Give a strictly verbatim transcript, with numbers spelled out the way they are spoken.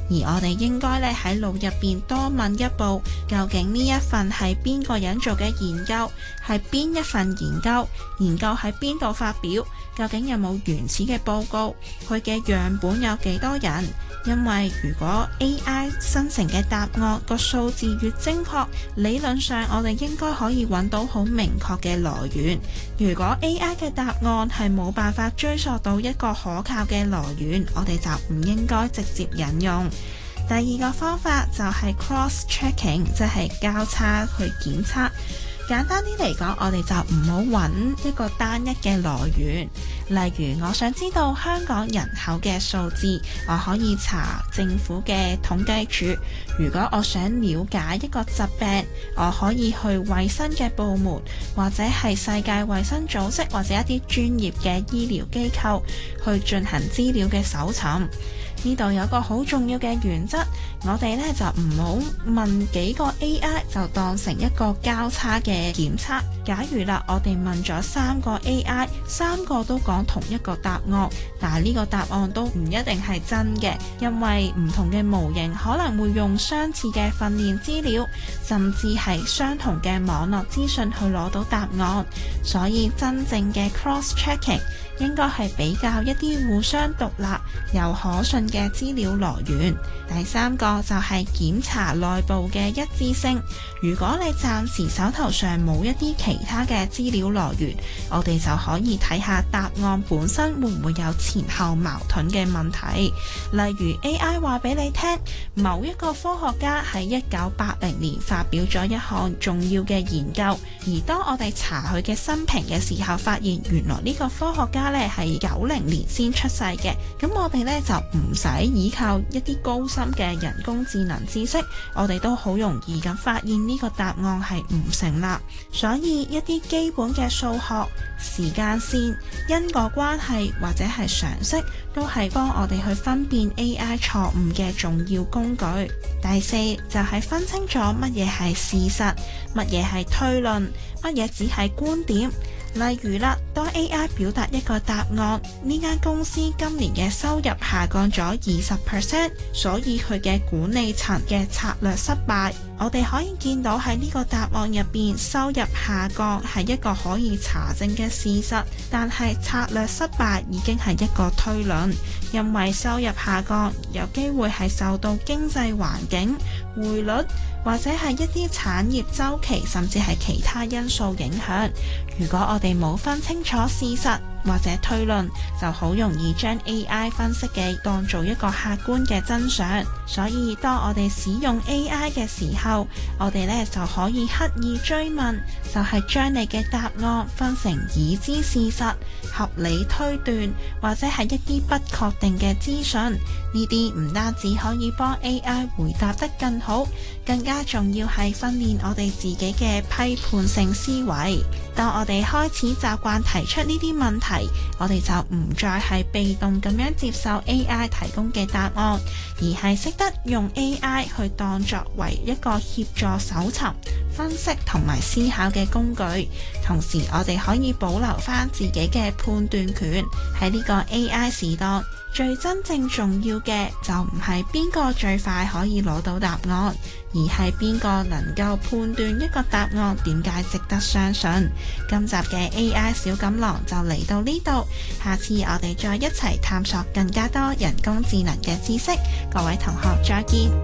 而我哋應該咧喺腦入邊多問一步，究竟呢一份係邊個人做嘅研究，係邊一份研究，研究喺邊度發表，究竟有冇原始嘅報告，佢嘅樣本有幾多人？因為如果 A I 生成嘅答案個數字越精確，理論上我哋應該可以揾到好明確嘅來源。如果 A I 嘅答案係冇辦法追溯到一個可靠嘅來源，我哋就唔應該直接引用。第二個方法就係 cross-checking， 即係交叉去檢測。簡單啲嚟講，我哋就唔好揾一個單一嘅來源。例如，我想知道香港人口嘅數字，我可以查政府嘅統計處。如果我想了解一個疾病，我可以去衛生嘅部門，或者係世界衛生組織，或者一啲專業嘅醫療機構去進行資料嘅搜尋。呢度有個好重要嘅原則，我哋呢就唔好問幾個 A I 就當成一個交叉嘅檢測。假如啦，我哋問咗三個 A I， 三個都講同一個答案，但係呢個答案都唔一定係真嘅，因為唔同嘅模型可能會用相似嘅訓練資料，甚至係相同嘅網絡資訊去攞到答案。所以真正嘅 cross-checking 應該係比較一啲互相獨立又可信嘅資料來源。第三個就係檢查內部嘅一致性。如果你暫時手頭上冇一啲其他嘅資料來源，我哋就可以睇下答案本身會唔會有前後矛盾嘅問題。例如 A I 話俾你聽，某一個科學家喺一九八零年發表咗一項重要嘅研究，而當我哋查佢嘅生平嘅時候，發現原來呢個科學家咧係九零年先出世嘅，咁我哋咧就唔使依靠一啲高深嘅人工智能知識，我哋都好容易咁發現呢個答案係唔成立。所以一啲基本嘅數學、時間線、因果關係或者係常識，都係幫我哋去分辨 A I 錯誤嘅重要工具。第四就係分清楚乜嘢係事實，乜嘢係推論，乜嘢只係觀點。例如啦，當 A I 表達一個答案，呢間公司今年嘅收入下降咗二十 percent， 所以佢嘅管理層嘅策略失敗。我哋可以見到喺呢個答案入邊，收入下降係一個可以查證嘅事實，但係策略失敗已經係一個推論，因為收入下降有機會係受到經濟環境、匯率或者係一啲產業週期，甚至係其他因素影響。如果我哋冇分清楚事實或者推論，就好容易將 A I 分析嘅當做一個客觀嘅真相。所以當我哋使用 A I 嘅時候，我哋呢就可以刻意追問，就係將你嘅答案分成已知事實、合理推斷或者係一啲不確定嘅資訊。呢啲唔單止可以幫 A I 回答得更好，更加重要係訓練我哋自己嘅批判性思維。當我哋開始習慣提出呢啲問題，我哋就唔再係被動咁樣接受 A I 提供嘅答案，而係識得用 A I 去當作為一個協助搜尋、分析同埋思考嘅工具。同時我哋可以保留翻自己嘅判斷權。喺呢個 A I 時代，最真正重要嘅就唔係邊個最快可以攞到答案，而係邊個能夠判斷一個答案點解值得相信。今集嘅 A I 小錦囊就嚟到呢度，下次我哋再一齊探索更加多人工智能嘅知識。各位同學再見。